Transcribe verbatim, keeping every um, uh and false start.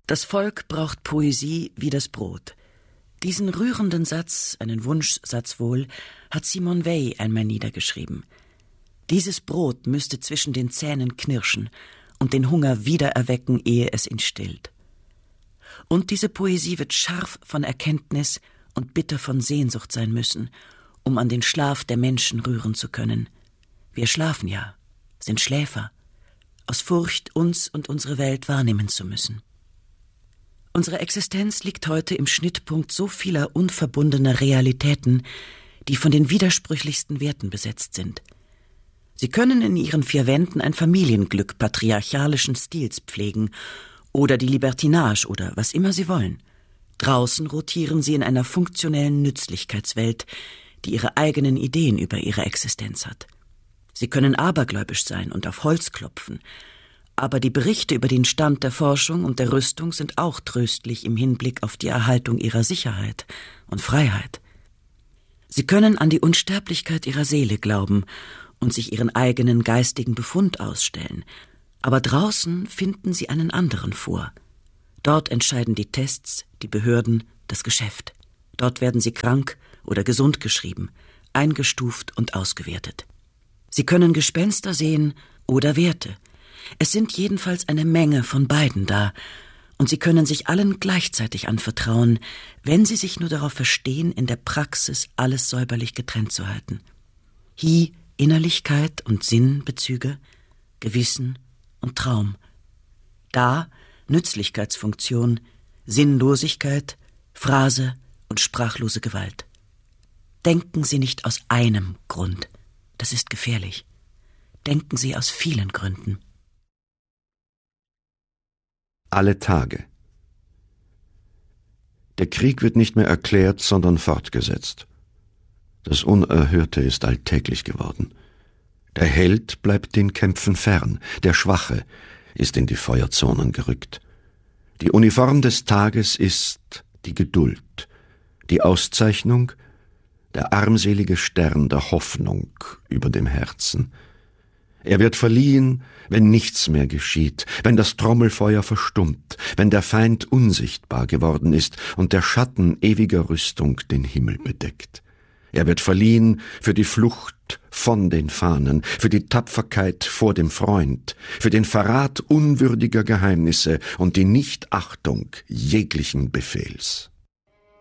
Das Volk braucht Poesie wie das Brot. Diesen rührenden Satz, einen Wunschsatz wohl, hat Simone Weil einmal niedergeschrieben. Dieses Brot müsste zwischen den Zähnen knirschen und den Hunger wiedererwecken, ehe es ihn stillt. Und diese Poesie wird scharf von Erkenntnis und bitter von Sehnsucht sein müssen, um an den Schlaf der Menschen rühren zu können. Wir schlafen ja, sind Schläfer, aus Furcht, uns und unsere Welt wahrnehmen zu müssen. Unsere Existenz liegt heute im Schnittpunkt so vieler unverbundener Realitäten, die von den widersprüchlichsten Werten besetzt sind. Sie können in ihren vier Wänden ein Familienglück patriarchalischen Stils pflegen oder die Libertinage oder was immer sie wollen. Draußen rotieren sie in einer funktionellen Nützlichkeitswelt, die ihre eigenen Ideen über ihre Existenz hat. Sie können abergläubisch sein und auf Holz klopfen, aber die Berichte über den Stand der Forschung und der Rüstung sind auch tröstlich im Hinblick auf die Erhaltung ihrer Sicherheit und Freiheit. Sie können an die Unsterblichkeit ihrer Seele glauben und sich ihren eigenen geistigen Befund ausstellen, aber draußen finden sie einen anderen vor. Dort entscheiden die Tests, die Behörden, das Geschäft. Dort werden sie krank oder gesund geschrieben, eingestuft und ausgewertet. Sie können Gespenster sehen oder Werte. Es sind jedenfalls eine Menge von beiden da, und sie können sich allen gleichzeitig anvertrauen, wenn sie sich nur darauf verstehen, in der Praxis alles säuberlich getrennt zu halten. Hi Innerlichkeit und Sinnbezüge, Gewissen und Traum. Da Nützlichkeitsfunktion, Sinnlosigkeit, Phrase und sprachlose Gewalt. Denken Sie nicht aus einem Grund, das ist gefährlich. Denken Sie aus vielen Gründen. Alle Tage. Der Krieg wird nicht mehr erklärt, sondern fortgesetzt. Das Unerhörte ist alltäglich geworden. Der Held bleibt den Kämpfen fern, der Schwache ist in die Feuerzonen gerückt. Die Uniform des Tages ist die Geduld, die Auszeichnung, der armselige Stern der Hoffnung über dem Herzen. Er wird verliehen, wenn nichts mehr geschieht, wenn das Trommelfeuer verstummt, wenn der Feind unsichtbar geworden ist und der Schatten ewiger Rüstung den Himmel bedeckt. Er wird verliehen für die Flucht von den Fahnen, für die Tapferkeit vor dem Freund, für den Verrat unwürdiger Geheimnisse und die Nichtachtung jeglichen Befehls.